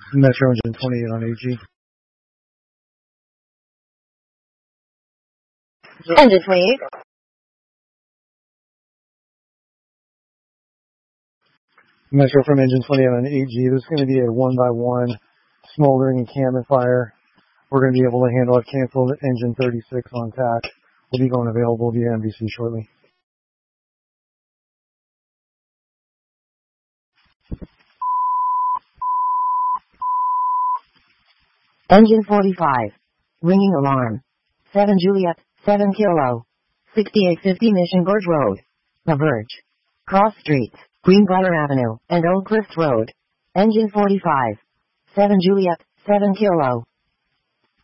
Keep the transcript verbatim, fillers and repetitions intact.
Metro Engine twenty-eight on A G. Engine twenty-eight. Metro from Engine twenty-eight on A G. This is going to be a one by one smoldering encampment fire. We're going to be able to handle it. Canceled Engine thirty-six on T A C. Will be going available via N B C shortly. Engine forty-five. Ringing alarm. seven Juliet, seven Kilo. sixty-eight fifty Mission Gorge Road. La Verge. Cross Streets, Greenbrier Avenue, and Old Cliffs Road. Engine forty-five. seven Juliet, seven Kilo.